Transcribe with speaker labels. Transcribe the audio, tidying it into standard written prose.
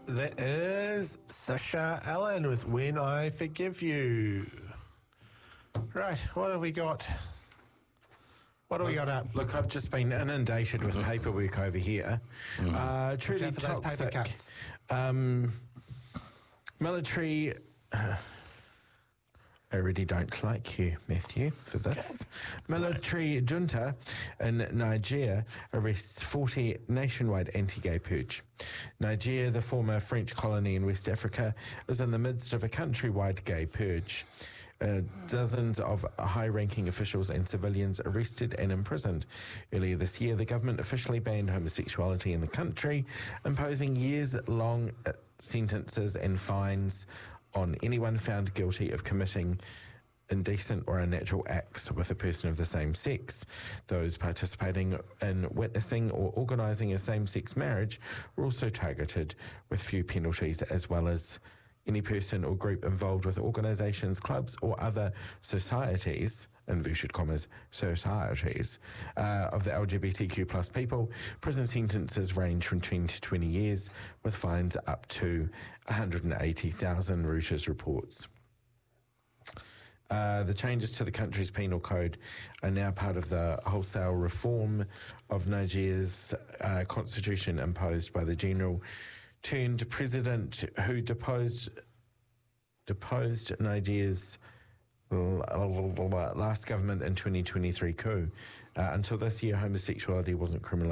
Speaker 1: That is Sasha Allen with When I Forgive You. Right, what have we got? What do we got up?
Speaker 2: Look, I've just been inundated with paperwork over here. Truly
Speaker 1: out for those paper
Speaker 2: toxic.
Speaker 1: cuts.
Speaker 2: Military. I really don't like you, Matthew, for this. Military junta in Niger arrests 40 nationwide anti-gay purge. Niger, the former French colony in West Africa, is in the midst of a countrywide gay purge. Dozens of high-ranking officials and civilians arrested and imprisoned. Earlier this year, the government officially banned homosexuality in the country, imposing years-long sentences and fines on anyone found guilty of committing indecent or unnatural acts with a person of the same sex. Those participating in witnessing or organising a same-sex marriage were also targeted with few penalties, as well as any person or group involved with organisations, clubs or other societies, inverted commas, societies, of the LGBTQ plus people. Prison sentences range from 10 to 20 years, with fines up to 180,000, Reuters reports. The changes to the country's penal code are now part of the wholesale reform of Niger's constitution imposed by the general turned president who deposed Niger's last government in 2023 coup. Until this year, homosexuality wasn't criminalised